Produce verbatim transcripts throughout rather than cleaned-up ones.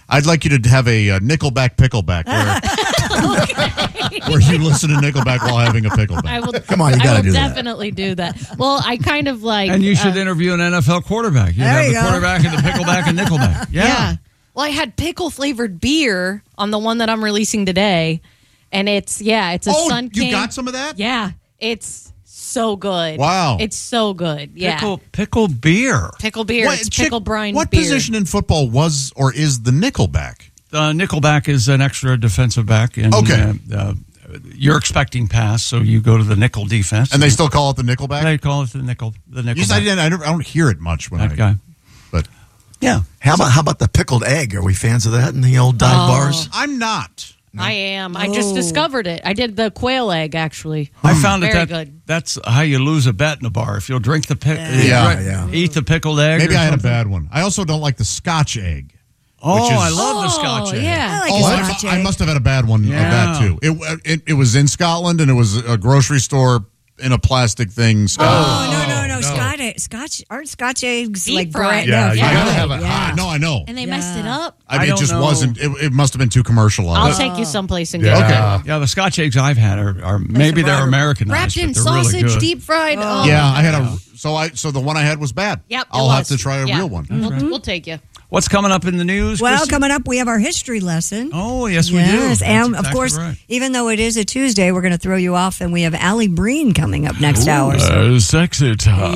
I'd like you to have a, uh Nickelback pickleback where, where you listen to Nickelback while having a pickleback. I will, Come on, you got to do that. I will definitely do that. Well, I kind of like... And you should uh, interview an N F L quarterback. You'd There have you the go. quarterback and the pickleback and Nickelback. Yeah. Yeah. Well, I had pickle-flavored beer on the one that I'm releasing today. And it's, yeah, it's a Oh, Sun King. you got some of that? Yeah. It's so good. Wow. It's so good. Yeah. Pickle, pickle beer. Pickle beer. What, it's Chick, pickle brine what beer. position in football was or is the Nickelback? Uh, Nickelback is an extra defensive back. And, Okay. Uh, uh, you're expecting pass, so you go to the nickel defense. And they still call it the Nickelback? They call it the nickel. The nickel. You said I, didn't, I, don't, I don't hear it much when That I... guy. But Yeah. How about how about the pickled egg? Are we fans of that in the old dive Oh. bars? I'm not. I am. I just Oh. discovered it. I did the quail egg, actually. I found that, Very that good. that's how you lose a bet in a bar. If you'll drink the pick, Yeah. drink- Yeah. eat the pickled egg. Maybe or I had a something. bad one. I also don't like the Scotch egg. Oh, which is- I love the Oh, Scotch egg. yeah. I like Oh, a I, Scotch I egg. must have had a bad one Yeah. of that too. It, it it was in Scotland and it was a grocery store in a plastic thing. Oh, Scotland. no, no, no. Scotch, egg- Scotch, aren't Scotch eggs Deep like fried. bread? Yeah, you Yeah. gotta have it. Yeah. Ah, no, I know. And they Yeah. messed it up. I mean, I it don't just know. wasn't. It, it must have been too commercial. I'll of it. take you someplace and Yeah. get Okay. it. Yeah, the Scotch eggs I've had are, are maybe they're Americanized. Wrapped in but they're really sausage, good. deep fried. Oh. Yeah, I had a. So I so the one I had was bad. Yep. it I'll have was. to try a Yeah. real one. We'll, we'll take you. What's coming up in the news? Well, Christy? coming up, we have our history lesson. Oh, yes, we yes, do. That's and of exactly course, right. even though it is a Tuesday, we're going to throw you off, and we have Allie Breen coming up next hour. So. Uh, sexy time.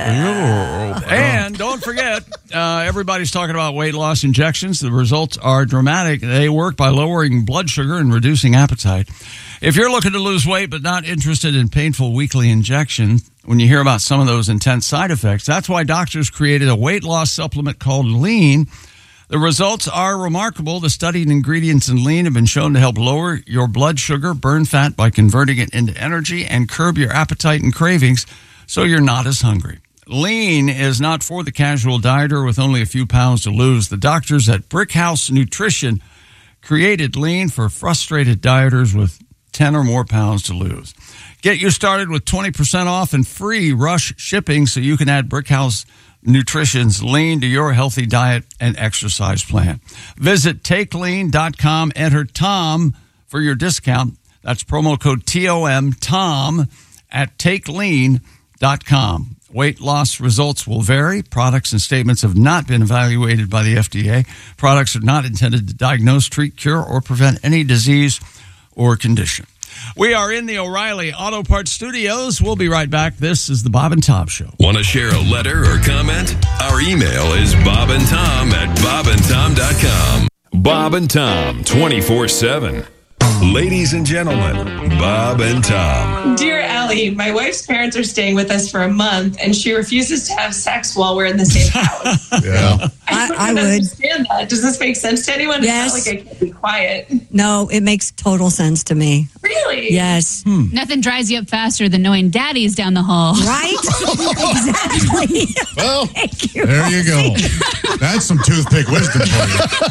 Yeah. And don't forget, uh, everybody's talking about weight loss injections. The results are dramatic. They work by lowering blood sugar and reducing appetite. If you're looking to lose weight but not interested in painful weekly injection, when you hear about some of those intense side effects, that's why doctors created a weight loss supplement called Lean. The results are remarkable. The studied ingredients in Lean have been shown to help lower your blood sugar, burn fat by converting it into energy, and curb your appetite and cravings so you're not as hungry. Lean is not for the casual dieter with only a few pounds to lose. The doctors at Brickhouse Nutrition created Lean for frustrated dieters with ten or more pounds to lose. Get you started with twenty percent off and free rush shipping so you can add Brickhouse Nutrition's Lean to your healthy diet and exercise plan. Visit take lean dot com. Enter Tom for your discount. That's promo code T O M, Tom, at take lean dot com. Weight loss results will vary. Products and statements have not been evaluated by the F D A. Products are not intended to diagnose, treat, cure, or prevent any disease or condition. We are in the O'Reilly Auto Parts Studios. We'll be right back. This is the Bob and Tom Show. Want to share a letter or comment? Our email is bobandtom at bobandtom.com. Bob and Tom, twenty-four seven. Ladies and gentlemen, Bob and Tom. Dear Allie, my wife's parents are staying with us for a month, and she refuses to have sex while we're in the same house. Yeah. I- don't I would. understand that. Does this make sense to anyone? Yes. It's not like I can't be quiet. No, it makes total sense to me. Really? Yes. Nothing drives you up faster than knowing daddy's down the hall. Right? Exactly. Well, Thank you. there you go. That's some toothpick wisdom for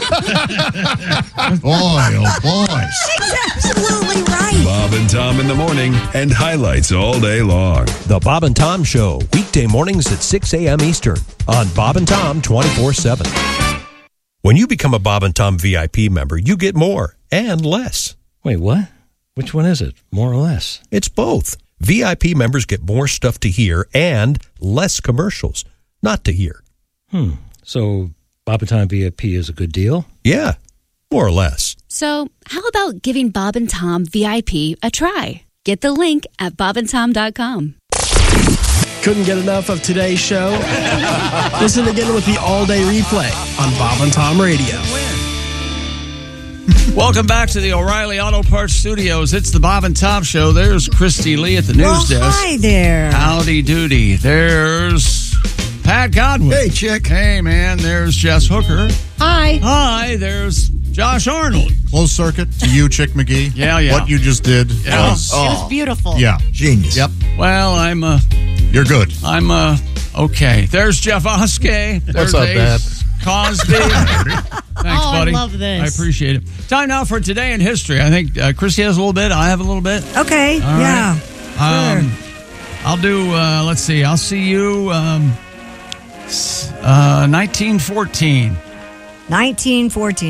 you. Boy, oh boy. She's absolutely right. Bob and Tom in the morning and highlights all day long. The Bob and Tom Show, weekday mornings at six a.m. Eastern on Bob and Tom twenty-four seven. When you become a Bob and Tom V I P member, you get more and less. Wait, what? Which one is it? More or less? It's both. V I P members get more stuff to hear and less commercials not to hear. Hmm. So Bob and Tom V I P is a good deal? Yeah, more or less. So, how about giving Bob and Tom V I P a try? Get the link at bob and tom dot com. Couldn't get enough of today's show? Listen again with the all-day replay on Bob and Tom Radio. Welcome back to the O'Reilly Auto Parts Studios. It's the Bob and Tom Show. There's Christy Lee at the news Well, desk. hi there. Howdy doody. There's Pat Godwin. Hey, chick. Hey, man. There's Jess Hooker. Hi. Hi. There's Josh Arnold. Closed circuit to you, Chick McGee. Yeah, yeah. What you just did Yeah. was, It was beautiful. yeah. Genius. Yep. Well, I'm uh, You're good. I'm uh, okay. There's Jeff Oskey. There's What's up, Ace Cosby. Thanks, Oh, I buddy. love this. I appreciate it. Time now for Today in History. I think uh, Christy has a little bit. I have a little bit. Okay. All yeah. right. Um, I'll do, uh, let's see, I'll see you um, s- uh, nineteen fourteen. nineteen fourteen.